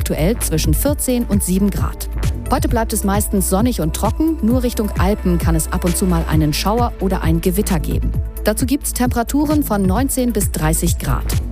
aktuell zwischen 14 und 7 Grad. Heute bleibt es meistens sonnig und trocken, nur Richtung Alpen kann es ab und zu mal einen Schauer oder ein Gewitter geben. Dazu gibt es Temperaturen von 19 bis 30 Grad.